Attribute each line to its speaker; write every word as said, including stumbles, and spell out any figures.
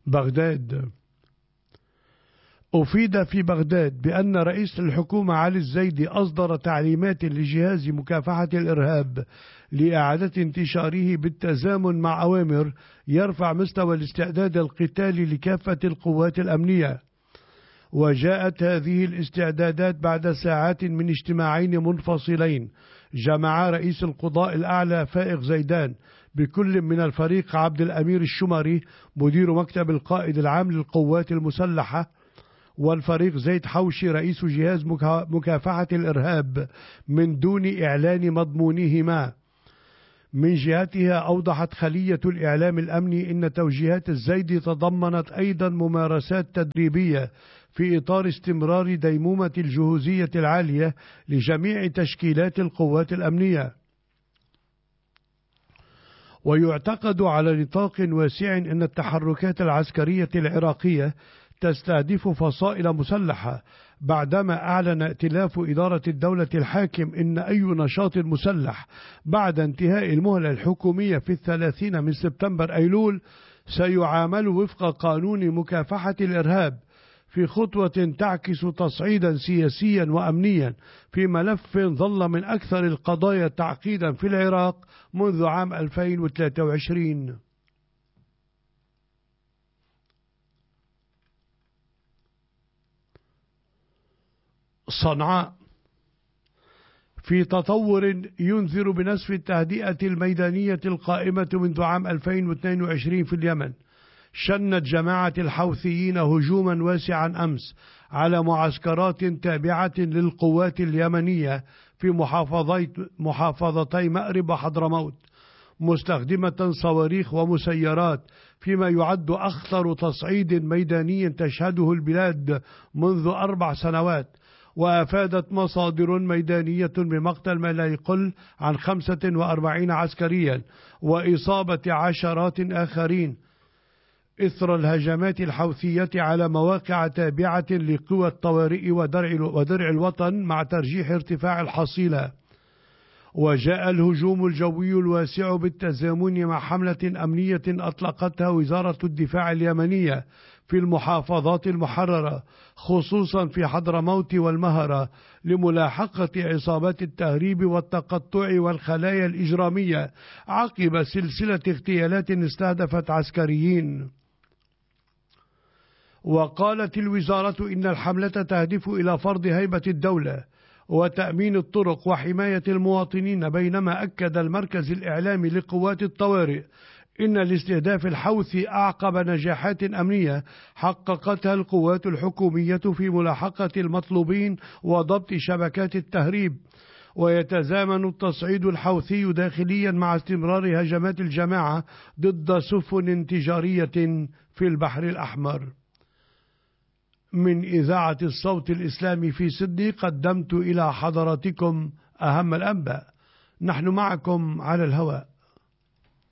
Speaker 1: بغداد. أفيد في بغداد بأن رئيس الحكومة علي الزيدي أصدر تعليمات لجهاز مكافحة الإرهاب لإعادة انتشاره بالتزامن مع أوامر يرفع مستوى الاستعداد القتالي لكافة القوات الأمنية. وجاءت هذه الاستعدادات بعد ساعات من اجتماعين منفصلين جمع رئيس القضاء الأعلى فائق زيدان بكل من الفريق عبد الأمير الشمري مدير مكتب القائد العام للقوات المسلحة، والفريق زيد حوشي رئيس جهاز مكافحة الإرهاب من دون إعلان مضمونهما. من جهتها أوضحت خلية الإعلام الأمني أن توجيهات الزيدي تضمنت أيضا ممارسات تدريبية في إطار استمرار ديمومة الجهوزية العالية لجميع تشكيلات القوات الأمنية. ويعتقد على نطاق واسع أن التحركات العسكرية العراقية تستهدف فصائل مسلحة، بعدما أعلن ائتلاف إدارة الدولة الحاكم إن أي نشاط مسلح بعد انتهاء المهلة الحكومية في الثلاثين من سبتمبر أيلول سيعامل وفق قانون مكافحة الإرهاب، في خطوة تعكس تصعيدا سياسيا وأمنيا في ملف ظل من أكثر القضايا تعقيدا في العراق منذ عام ألفين وثلاثة وعشرين. صنعاء. في تطور ينذر بنسف التهدئة الميدانية القائمة منذ عام ألفين واثنين وعشرين في اليمن، شنت جماعة الحوثيين هجوما واسعا أمس على معسكرات تابعة للقوات اليمنية في محافظي محافظتي مأرب وحضرموت، مستخدمة صواريخ ومسيرات، فيما يعد أخطر تصعيد ميداني تشهده البلاد منذ أربع سنوات. وأفادت مصادر ميدانية بمقتل ما لا يقل عن خمسة وأربعين عسكريا وإصابة عشرات آخرين إثر الهجمات الحوثية على مواقع تابعة لقوى الطوارئ ودرع, ودرع الوطن مع ترجيح ارتفاع الحصيلة. وجاء الهجوم الجوي الواسع بالتزامن مع حملة أمنية أطلقتها وزارة الدفاع اليمنية في المحافظات المحررة خصوصا في حضرموت والمهرة لملاحقة عصابات التهريب والتقطع والخلايا الإجرامية عقب سلسلة اغتيالات استهدفت عسكريين. وقالت الوزارة إن الحملة تهدف إلى فرض هيبة الدولة وتأمين الطرق وحماية المواطنين، بينما أكد المركز الإعلامي لقوات الطوارئ إن الاستهداف الحوثي أعقب نجاحات أمنية حققتها القوات الحكومية في ملاحقة المطلوبين وضبط شبكات التهريب. ويتزامن التصعيد الحوثي داخليا مع استمرار هجمات الجماعة ضد سفن تجارية في البحر الأحمر. من إذاعة الصوت الإسلامي في سيدني قدمت إلى حضراتكم أهم الأنباء. نحن معكم على الهواء.